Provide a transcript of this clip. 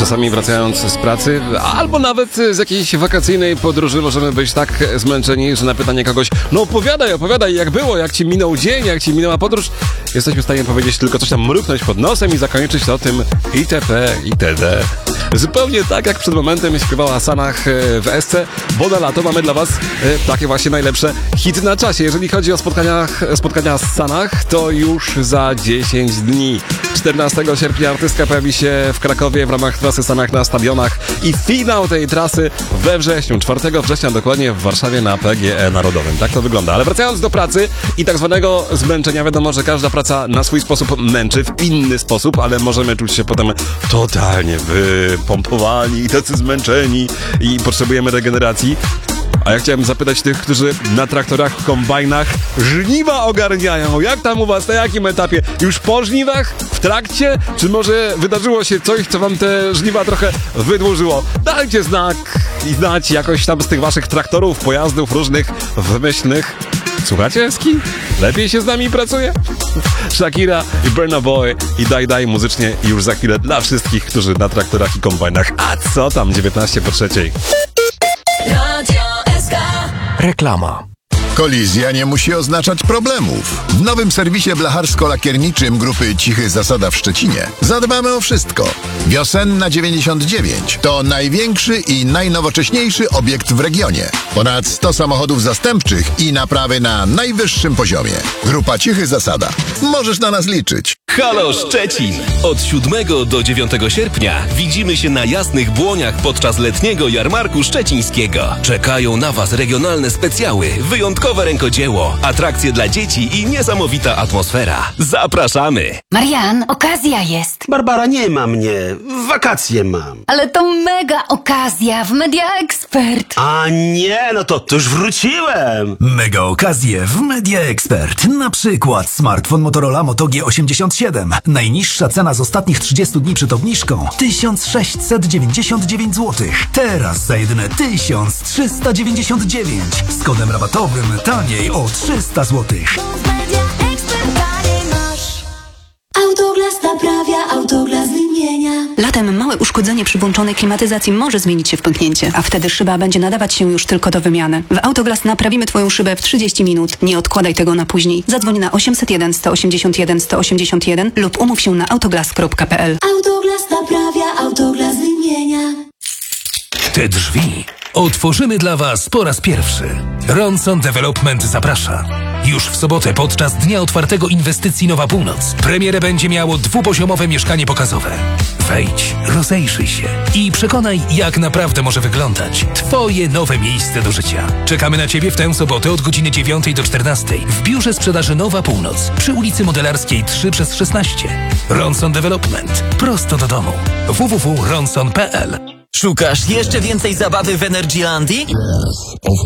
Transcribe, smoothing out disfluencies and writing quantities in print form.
czasami wracając z pracy, albo nawet z jakiejś wakacyjnej podróży możemy być tak zmęczeni, że na pytanie kogoś, no opowiadaj, jak było, jak ci minął dzień, jak ci minęła podróż, jesteśmy w stanie powiedzieć tylko coś tam mruknąć pod nosem i zakończyć to tym itp. itd. Zupełnie tak jak przed momentem śpiewała Sanach w Esce, bo na lato mamy dla was takie właśnie najlepsze hity na czasie. Jeżeli chodzi o spotkania z Sanach, to już za 10 dni. 14 sierpnia artystka pojawi się w Krakowie w ramach trasy Sanach na stadionach i finał tej trasy we wrześniu, 4 września dokładnie w Warszawie na PGE Narodowym. Tak to wygląda. Ale wracając do pracy i tak zwanego zmęczenia, wiadomo, że każda praca na swój sposób męczy, w inny sposób, ale możemy czuć się potem totalnie wypompowani i tacy zmęczeni i potrzebujemy regeneracji. A ja chciałem zapytać tych, którzy na traktorach, kombajnach żniwa ogarniają. Jak tam u was, na jakim etapie? Już po żniwach? W trakcie? Czy może wydarzyło się coś, co wam te żniwa trochę wydłużyło? Dajcie znać jakoś tam z tych waszych traktorów, pojazdów różnych wymyślnych. Słuchacie Eski? Lepiej się z nami pracuje? Shakira i Burna Boy i Daj muzycznie już za chwilę dla wszystkich, którzy na traktorach i kombajnach. A co tam, 19:03. Reklama. Kolizja nie musi oznaczać problemów. W nowym serwisie blacharsko-lakierniczym grupy Cichy Zasada w Szczecinie zadbamy o wszystko. Wiosenna 99 to największy i najnowocześniejszy obiekt w regionie. Ponad 100 samochodów zastępczych i naprawy na najwyższym poziomie. Grupa Cichy Zasada. Możesz na nas liczyć. Halo Szczecin! Od 7 do 9 sierpnia widzimy się na Jasnych Błoniach podczas letniego jarmarku szczecińskiego. Czekają na Was regionalne specjały, wyjątkowe rękodzieło, atrakcje dla dzieci i niesamowita atmosfera. Zapraszamy! Marian, okazja jest. Barbara, nie ma mnie. Wakacje mam. Ale to mega okazja w Media Expert. A nie, no to już wróciłem. Mega okazje w Media Expert. Na przykład smartfon Motorola Moto G87. Najniższa cena z ostatnich 30 dni przed obniżką 1699 zł. Teraz za jedyne 1399. Z kodem rabatowym taniej o 300 zł. Autoglas naprawia, Autoglas wymienia. Latem małe uszkodzenie przy włączonej klimatyzacji może zmienić się w pęknięcie, a wtedy szyba będzie nadawać się już tylko do wymiany. W Autoglas naprawimy Twoją szybę w 30 minut. Nie odkładaj tego na później. Zadzwoń na 801 181 181 lub umów się na autoglas.pl. Autoglas naprawia, Autoglas wymienia. Te drzwi otworzymy dla Was po raz pierwszy. Ronson Development zaprasza. Już w sobotę podczas Dnia Otwartego Inwestycji Nowa Północ premierę będzie miało dwupoziomowe mieszkanie pokazowe. Wejdź, rozejrzyj się i przekonaj, jak naprawdę może wyglądać Twoje nowe miejsce do życia. Czekamy na Ciebie w tę sobotę od godziny 9 do 14 w biurze sprzedaży Nowa Północ przy ulicy Modelarskiej 3/16. Ronson Development. Prosto do domu. www.ronson.pl. Szukasz jeszcze więcej zabawy w Energylandii?